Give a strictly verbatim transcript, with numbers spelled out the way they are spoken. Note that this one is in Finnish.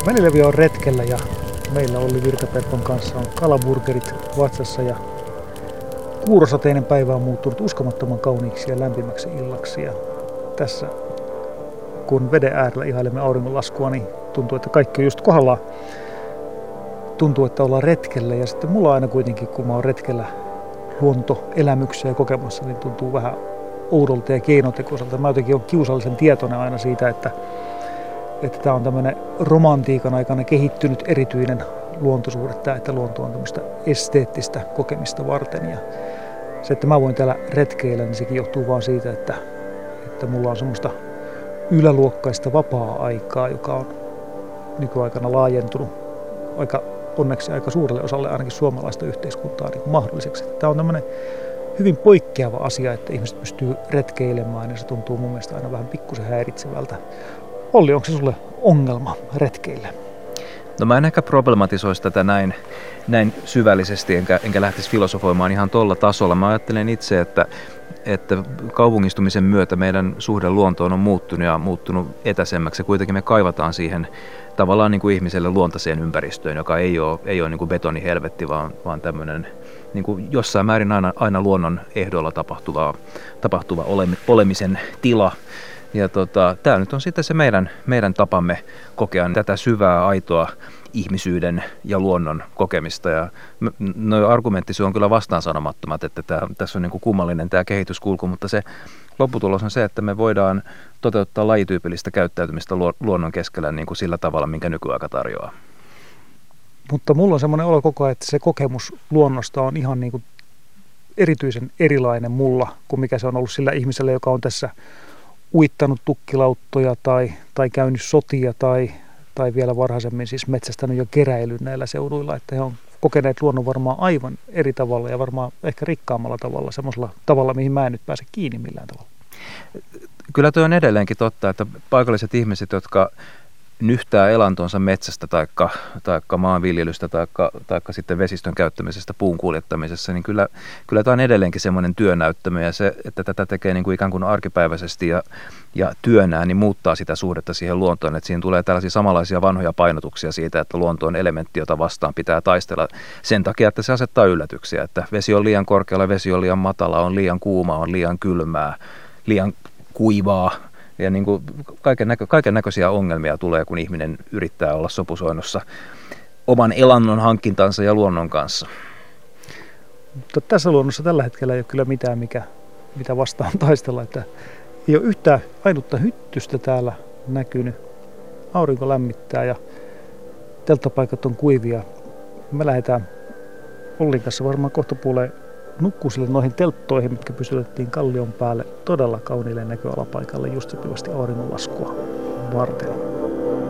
Välillä on retkellä ja meillä Olli Virtaperkon kanssa on kalaburgerit vatsassa ja kuurosateinen päivä on muuttunut uskomattoman kauniiksi ja lämpimäksi illaksi. Ja tässä kun veden äärellä ihailemme auringonlaskua, niin tuntuu, että kaikki on just kohdallaan. Tuntuu, että ollaan retkellä ja sitten mulla aina kuitenkin, kun mä oon retkellä luontoelämyksiä kokemassa, niin tuntuu vähän oudolta ja keinotekoiselta. Mä jotenkin olen kiusallisen tietoinen aina siitä, että että tämä on tämmöinen romantiikan aikana kehittynyt erityinen luontosuhde, tämä, että luonto on tämmöistä esteettistä kokemista varten. Ja se, että mä voin täällä retkeillä, niin sekin johtuu vaan siitä, että, että mulla on semmoista yläluokkaista vapaa-aikaa, joka on nykyaikana laajentunut aika onneksi aika suurelle osalle ainakin suomalaista yhteiskuntaa niin mahdolliseksi. Tämä on tämmöinen hyvin poikkeava asia, että ihmiset pystyy retkeilemään ja se tuntuu mun mielestä aina vähän pikkusen häiritsevältä. Olli, onko se sulle ongelma retkeillä? No mä en ehkä problematisoisi tätä näin, näin syvällisesti, enkä, enkä lähtisi filosofoimaan ihan tolla tasolla. Mä ajattelen itse, että, että kaupungistumisen myötä meidän suhde luontoon on muuttunut ja muuttunut etäisemmäksi. Kuitenkin me kaivataan siihen tavallaan niin kuin ihmiselle luontaiseen ympäristöön, joka ei ole, ei ole niin kuin betonihelvetti, vaan, vaan tämmöinen niin kuin jossain määrin aina, aina luonnon ehdolla tapahtuva, tapahtuva olemisen tila. Ja tota, tämä nyt on sitten se meidän, meidän tapamme kokea tätä syvää, aitoa ihmisyyden ja luonnon kokemista. Ja no argumentti on kyllä vastaansanomattomat, että tämä, tässä on niin kuin kummallinen tämä kehityskulku, mutta se lopputulos on se, että me voidaan toteuttaa lajityypillistä käyttäytymistä luonnon keskellä niin kuin sillä tavalla, minkä nykyaika tarjoaa. Mutta mulla on semmoinen olo koko ajan, että se kokemus luonnosta on ihan niin kuin erityisen erilainen mulla kuin mikä se on ollut sillä ihmisellä, joka on tässä uittanut tukkilauttoja tai, tai käynyt sotia tai, tai vielä varhaisemmin siis metsästänyt jo keräilyn näillä seuduilla, että he on kokeneet luonnon varmaan aivan eri tavalla ja varmaan ehkä rikkaammalla tavalla, semmoisella tavalla, mihin mä en nyt pääse kiinni millään tavalla. Kyllä tuo on edelleenkin totta, että paikalliset ihmiset, jotka nyhtää elantonsa metsästä taikka, taikka maanviljelystä taikka, taikka sitten vesistön käyttämisestä puun kuljettamisessa, niin kyllä, kyllä tämä on edelleenkin semmoinen työnäyttämö ja se, että tätä tekee niin kuin ikään kuin arkipäiväisesti ja, ja työnään, niin muuttaa sitä suhdetta siihen luontoon, että siinä tulee tällaisia samanlaisia vanhoja painotuksia siitä, että luonto on elementti, jota vastaan pitää taistella sen takia, että se asettaa yllätyksiä, että vesi on liian korkealla, vesi on liian matala, on liian kuuma, on liian kylmää, liian kuivaa. Ja niin kuin kaiken, näkö, kaiken näköisiä ongelmia tulee, kun ihminen yrittää olla sopusoinnussa oman elannon hankintansa ja luonnon kanssa. Mutta tässä luonnossa tällä hetkellä ei ole kyllä mitään, mikä, mitä vastaan taistella. Että ei ole yhtään ainutta hyttystä täällä näkynyt. Aurinko lämmittää ja telttapaikat on kuivia. Me lähdetään Ollin kanssa varmaan kohtapuoleen nukkusille noihin telttoihin, mitkä pystytettiin kallion päälle todella kauniille näköalapaikalle just sopivasti auringonlaskua varten.